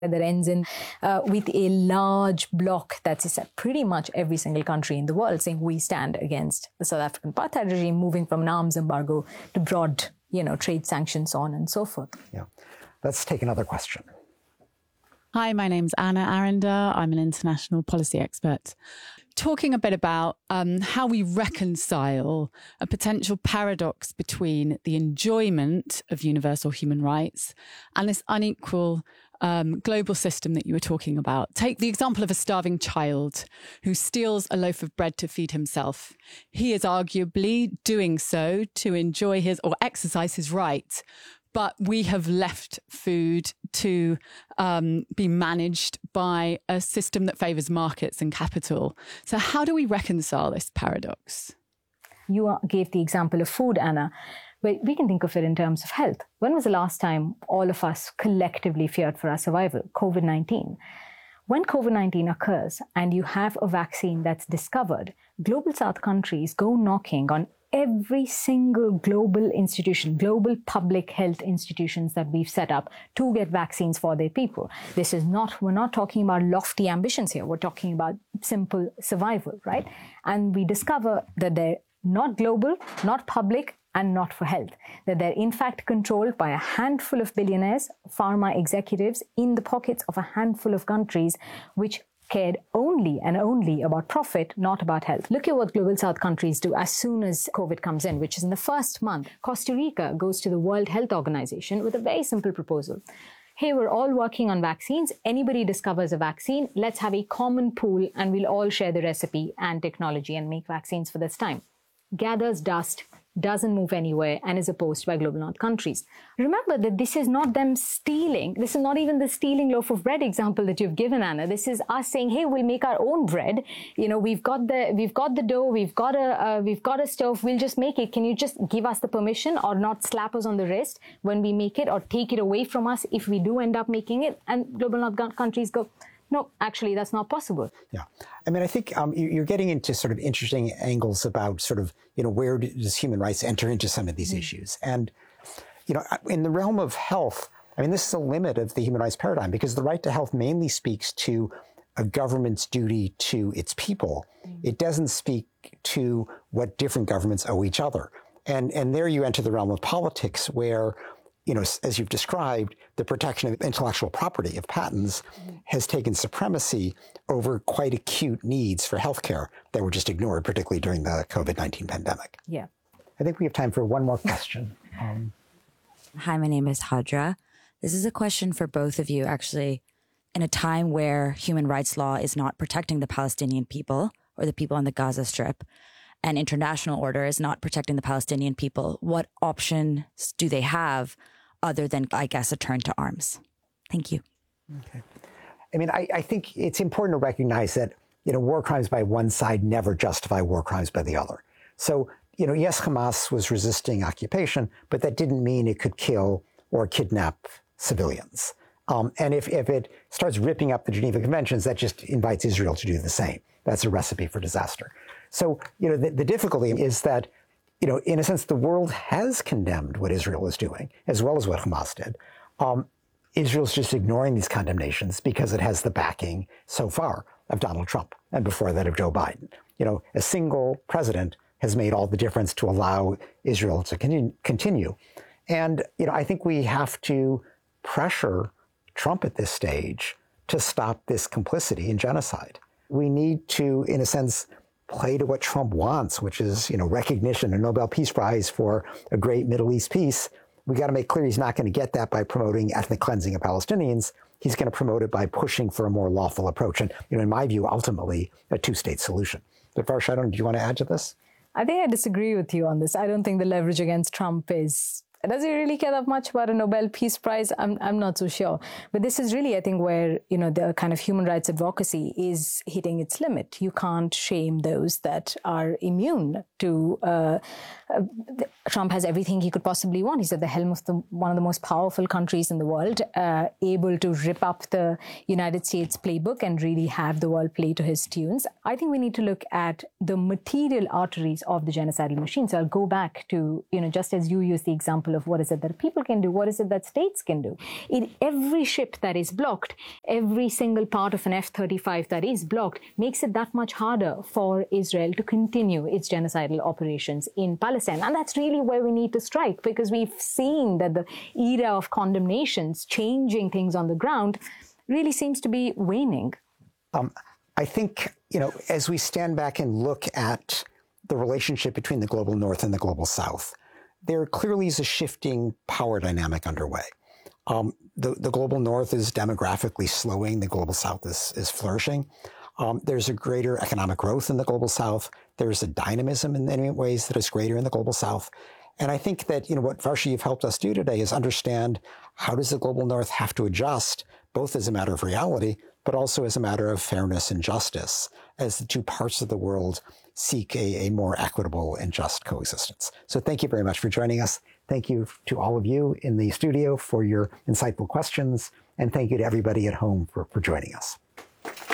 that ends in with a large block that's pretty much every single country in the world saying we stand against the South African apartheid regime, moving from an arms embargo to broad, trade sanctions, so on and so forth. Yeah. Let's take another question. Hi, my name's Anna Arender. I'm an international policy expert. Talking a bit about how we reconcile a potential paradox between the enjoyment of universal human rights and this unequal global system that you were talking about. Take the example of a starving child who steals a loaf of bread to feed himself. He is arguably doing so to enjoy his or exercise his right. But we have left food to be managed by a system that favours markets and capital. So how do we reconcile this paradox? You gave the example of food, Anna, but we can think of it in terms of health. When was the last time all of us collectively feared for our survival? COVID-19. When COVID-19 occurs and you have a vaccine that's discovered, global South countries go knocking on every single global institution, global public health institutions that we've set up to get vaccines for their people. We're not talking about lofty ambitions here. We're talking about simple survival, right? And we discover that they're not global, not public, and not for health. That they're in fact controlled by a handful of billionaires, pharma executives in the pockets of a handful of countries which cared only and only about profit, not about health. Look at what Global South countries do as soon as COVID comes in, which is in the first month. Costa Rica goes to the World Health Organization with a very simple proposal. Hey, we're all working on vaccines. Anybody discovers a vaccine, let's have a common pool and we'll all share the recipe and technology and make vaccines for this time. Gathers dust, doesn't move anywhere, and is opposed by global North countries. Remember that this is not them stealing. This is not even the stealing loaf of bread example that you've given, Anna. This is us saying, hey, we'll make our own bread. We've got the dough, we've got a stove, we'll just make it. Can you just give us the permission or not slap us on the wrist when we make it or take it away from us if we do end up making it? And global North countries go, no, actually, that's not possible. Yeah. I mean, I think you're getting into sort of interesting angles about sort of, where does human rights enter into some of these issues? And, in the realm of health, I mean, this is a limit of the human rights paradigm because the right to health mainly speaks to a government's duty to its people. It doesn't speak to what different governments owe each other. And there you enter the realm of politics where, as you've described, the protection of intellectual property, of patents, has taken supremacy over quite acute needs for healthcare that were just ignored, particularly during the COVID-19 pandemic. Yeah. I think we have time for one more question. Hi, my name is Hadra. This is a question for both of you, actually. In a time where human rights law is not protecting the Palestinian people or the people on the Gaza Strip, and international order is not protecting the Palestinian people, what options do they have other than, I guess, a turn to arms? Thank you. Okay. I mean, I think it's important to recognize that, war crimes by one side never justify war crimes by the other. So, yes, Hamas was resisting occupation, but that didn't mean it could kill or kidnap civilians. And if it starts ripping up the Geneva Conventions, that just invites Israel to do the same. That's a recipe for disaster. So, the difficulty is that, in a sense, the world has condemned what Israel is doing, as well as what Hamas did. Israel's just ignoring these condemnations because it has the backing so far of Donald Trump, and before that of Joe Biden. A single president has made all the difference to allow Israel to continue. And, I think we have to pressure Trump at this stage to stop this complicity in genocide. We need to, in a sense, play to what Trump wants, which is, recognition, a Nobel Peace Prize for a great Middle East peace. We got to make clear he's not going to get that by promoting ethnic cleansing of Palestinians. He's going to promote it by pushing for a more lawful approach. And, in my view, ultimately, a two-state solution. But Farshad, do you want to add to this? I think I disagree with you on this. I don't think the leverage against Trump is... Does he really care that much about a Nobel Peace Prize? I'm not so sure. But this is really, I think, where, the kind of human rights advocacy is hitting its limit. You can't shame those that are immune to... Trump has everything he could possibly want. He's at the helm of one of the most powerful countries in the world, able to rip up the United States playbook and really have the world play to his tunes. I think we need to look at the material arteries of the genocidal machine. So I'll go back to, just as you used the example example of what is it that people can do, what is it that states can do. Every ship that is blocked, every single part of an F-35 that is blocked makes it that much harder for Israel to continue its genocidal operations in Palestine. And that's really where we need to strike, because we've seen that the era of condemnations, changing things on the ground, really seems to be waning. I think, as we stand back and look at the relationship between the global north and the global south, there clearly is a shifting power dynamic underway. The global north is demographically slowing. The global south is flourishing. There's a greater economic growth in the global south. There's a dynamism in many ways that is greater in the global south. And I think that, what Varsha, you've helped us do today is understand, how does the global north have to adjust, both as a matter of reality, but also as a matter of fairness and justice, as the two parts of the world seek a more equitable and just coexistence. So thank you very much for joining us. Thank you to all of you in the studio for your insightful questions, and thank you to everybody at home for joining us.